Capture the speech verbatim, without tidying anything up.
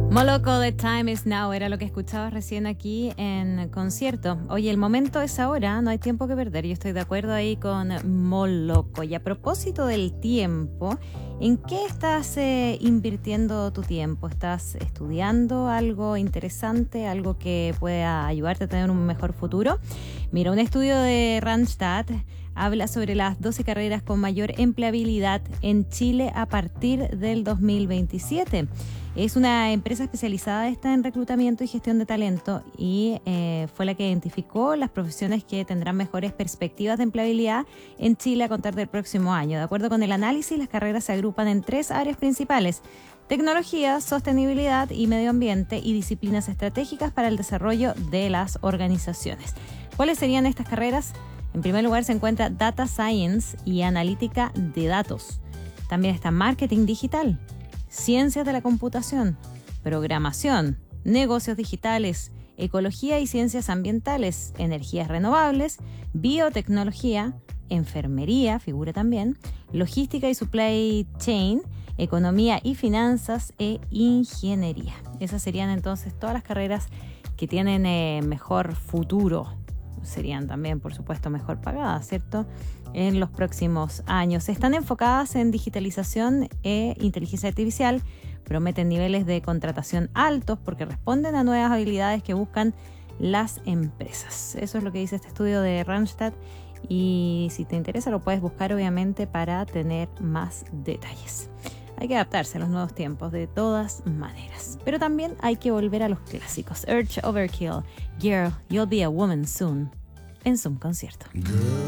Moloko, The Time Is Now, era lo que escuchabas recién aquí en concierto. Oye, el momento es ahora, no hay tiempo que perder. Yo estoy de acuerdo ahí con Moloko. Y a propósito del tiempo, ¿en qué estás eh, invirtiendo tu tiempo? ¿Estás estudiando algo interesante, algo que pueda ayudarte a tener un mejor futuro? Mira, un estudio de Randstad habla sobre las doce carreras con mayor empleabilidad en Chile a partir del dos mil veintisiete. Es una empresa especializada esta en reclutamiento y gestión de talento y eh, fue la que identificó las profesiones que tendrán mejores perspectivas de empleabilidad en Chile a contar del próximo año. De acuerdo con el análisis, las carreras se agrupan en tres áreas principales: tecnología, sostenibilidad y medio ambiente, y disciplinas estratégicas para el desarrollo de las organizaciones. ¿Cuáles serían estas carreras? En primer lugar se encuentra Data Science y Analítica de Datos. También está Marketing Digital, Ciencias de la Computación, Programación, Negocios Digitales, Ecología y Ciencias Ambientales, Energías Renovables, Biotecnología, Enfermería, figura también, Logística y Supply Chain, Economía y Finanzas e Ingeniería. Esas serían entonces todas las carreras que tienen eh, mejor futuro. Serían también, por supuesto, mejor pagadas, ¿cierto?, en los próximos años. Están enfocadas en digitalización e inteligencia artificial, prometen niveles de contratación altos porque responden a nuevas habilidades que buscan las empresas. Eso es lo que dice este estudio de Randstad, y si te interesa lo puedes buscar obviamente para tener más detalles. Hay que adaptarse a los nuevos tiempos de todas maneras. Pero también hay que volver a los clásicos. Urge Overkill, Girl, You'll Be a Woman Soon, en Zoom Concierto. Girl.